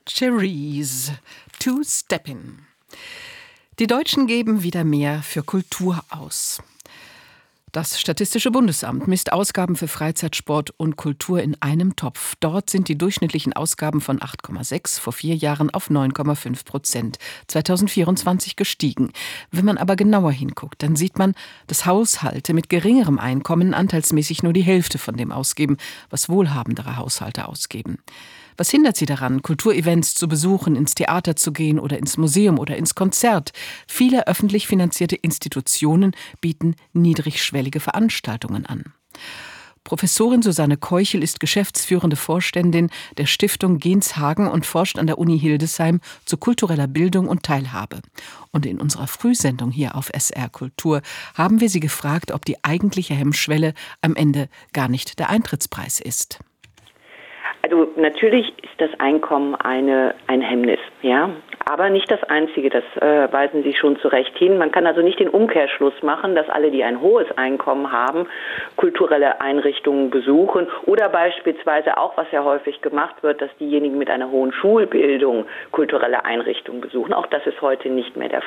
Cherise, Two Steppin'. Die Deutschen geben wieder mehr für Kultur aus. Das Statistische Bundesamt misst Ausgaben für Freizeit, Sport und Kultur in einem Topf. Dort sind die durchschnittlichen Ausgaben von 8,6 vor 4 Jahren auf 9,5% 2024 gestiegen. Wenn man aber genauer hinguckt, dann sieht man, dass Haushalte mit geringerem Einkommen anteilsmäßig nur die Hälfte von dem ausgeben, was wohlhabendere Haushalte ausgeben. Was hindert sie daran, Kulturevents zu besuchen, ins Theater zu gehen oder ins Museum oder ins Konzert? Viele öffentlich finanzierte Institutionen bieten niedrigschwellige Veranstaltungen an. Professorin Susanne Keuchel ist geschäftsführende Vorständin der Stiftung Genshagen und forscht an der Uni Hildesheim zu kultureller Bildung und Teilhabe. Und in unserer Frühsendung hier auf SR Kultur haben wir sie gefragt, ob die eigentliche Hemmschwelle am Ende gar nicht der Eintrittspreis ist. Also natürlich ist das Einkommen ein Hemmnis, ja, aber nicht das einzige, das weisen Sie schon zu Recht hin. Man kann also nicht den Umkehrschluss machen, dass alle, die ein hohes Einkommen haben, kulturelle Einrichtungen besuchen oder beispielsweise auch, was ja häufig gemacht wird, dass diejenigen mit einer hohen Schulbildung kulturelle Einrichtungen besuchen. Auch das ist heute nicht mehr der